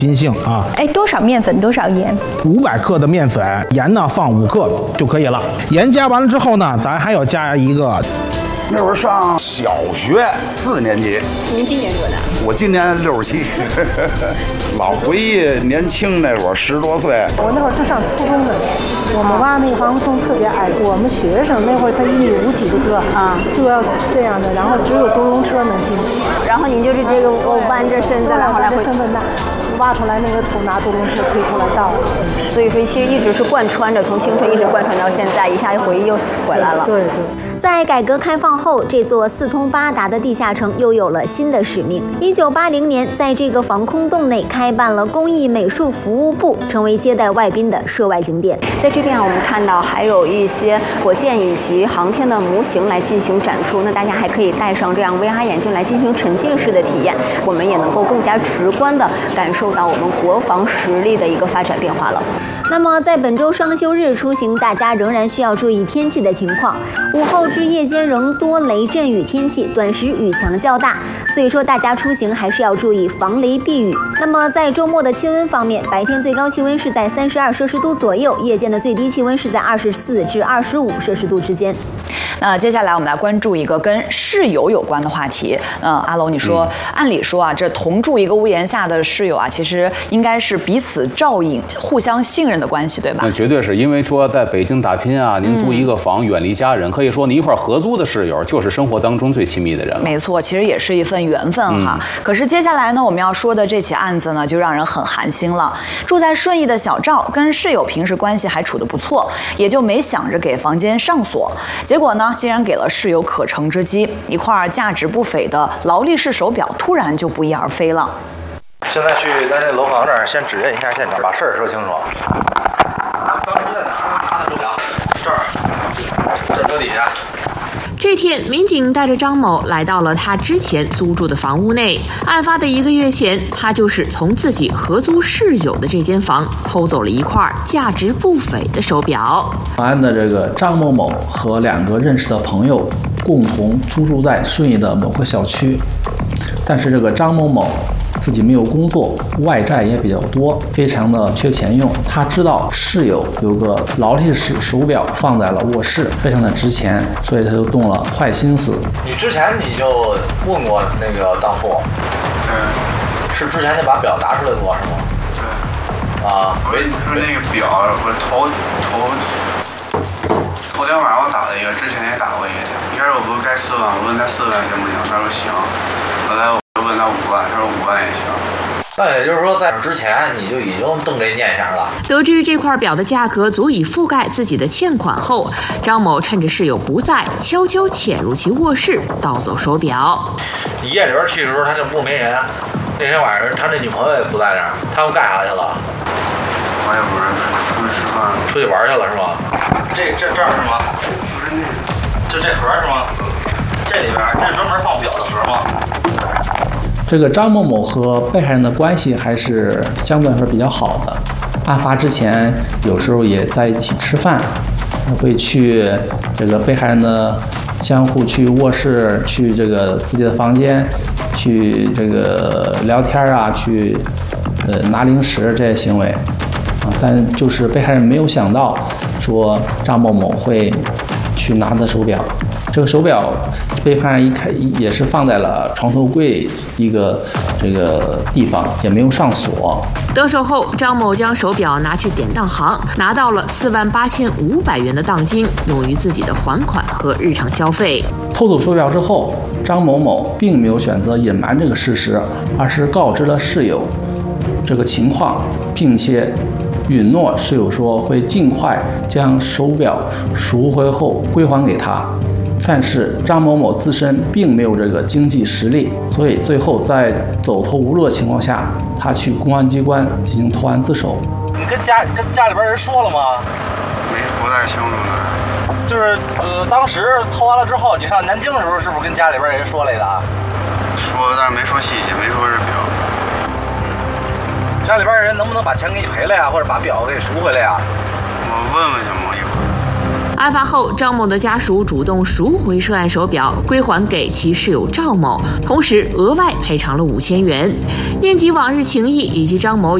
金杏啊。 哎，多少面粉，多少盐 ？500克的面粉，盐呢放5克就可以了。盐加完了之后呢，咱还要加一个。 那会儿上小学4年级。 您今年多大？ 我今年67。老回忆年轻那会儿10多岁。 我那会儿就上初中的，我们挖那个防空洞特别矮，我们学生那会儿才1.5米几的个啊，就要这样的，然后只有独轮车能进去。 然后您就是这个弯着身子，然后来回身子那挖出来那个土，拿独轮车推出来倒。 所以说，其实一直是贯穿着，从青春一直贯穿到现在，一下回忆又回来了。 对。 在改革开放后，这座四通八达的地下城又有了新的使命。1980年，在这个防空洞内开办了工艺美术服务部，成为接待外宾的涉外景点。 在这边我们看到还有一些火箭以及航天的模型来进行展出，那大家还可以戴上这样 VR 眼镜来进行沉浸式的体验，我们也能够更加直观地感受到我们国防实力的一个发展变化了。 那么在本周双休日出行，大家仍然需要注意天气的情况。午后至夜间仍多雷阵雨天气，短时雨强较大，所以说大家出行还是要注意防雷避雨。那么在周末的气温方面，白天最高气温是在32摄氏度左右，夜间的最低气温是在24至25摄氏度之间。 那接下来我们来关注一个跟室友有关的话题。阿龙，你说，按理说啊，这同住一个屋檐下的室友啊，其实应该是彼此照应、互相信任的关系，对吧？ 那绝对是，因为说在北京打拼啊，您租一个房，远离家人，可以说你一块合租的室友就是生活当中最亲密的人了。 没错，其实也是一份缘分哈。可是接下来呢，我们要说的这起案子呢，就让人很寒心了。住在顺义的小赵跟室友平时关系还处得不错，也就没想着给房间上锁，结果呢，竟然给了室友可乘之机，一块价值不菲的劳力士手表突然就不翼而飞了。 现在去咱这楼房这儿先指认一下现场，把事儿说清楚。当时在哪儿拿的手表？这儿，这车底下。 这天，民警带着张某来到了他之前租住的房屋内。案发的1个月前，他就是从自己合租室友的这间房偷走了一块价值不菲的手表。 本案的这个张某某和2个认识的朋友共同租住在顺义的某个小区，但是这个张某某自己没有工作，外债也比较多，非常的缺钱用。他知道室友有个劳力士手表放在了卧室，非常的值钱，所以他就动了坏心思。 你之前你就问过那个当铺？对。是之前就把表拿出来过是吗？对。啊， 不是那个表，我头天晚上我打了一个，之前也打过一个。一开始我不是该4万，我问他4万行不行，他说行。后来我就问他5万，他说5万也行。 那也就是说，在之前你就已经动这念想了。 得知这块表的价格足以覆盖自己的欠款后，张某趁着室友不在，悄悄潜入其卧室，盗走手表。 你夜里边去的时候，他就不没人。那天晚上他那女朋友也不在那儿，他们干啥去了？ 我也不知道，出去吃饭。 出去玩去了是吗？这儿是吗？ 不是那个， 就这盒是吗？这里边这是专门放表的盒吗？ 这个张某某和被害人的关系还是相对来说比较好的，案发之前有时候也在一起吃饭，会去这个被害人的相互去卧室，去这个自己的房间，去这个聊天啊，去拿零食这些行为啊，但就是被害人没有想到说张某某会去拿的手表。这个手表被害人也是放在了床头柜一个这个地方，也没有上锁。 得手后，张某将手表拿去典当行，拿到了48500元的当金，用于自己的还款和日常消费。 偷走手表之后，张某某并没有选择隐瞒这个事实，而是告知了室友这个情况，并且允诺室友说会尽快将手表赎回后归还给他。但是张某某自身并没有这个经济实力，所以最后在走投无路的情况下，他去公安机关进行投案自首。 你跟家里边人说了吗？ 不太清楚呢。 就是当时偷完了之后，你上南京的时候，是不是跟家里边人说来的？ 说，但是没说细节，没说是表。 家里边人能不能把钱给你赔了呀，或者把表给赎回来呀？ 我问问去嘛，一会儿。 案发后，张某的家属主动赎回涉案手表，归还给其室友赵某，同时额外赔偿了5000元。念及往日情谊以及张某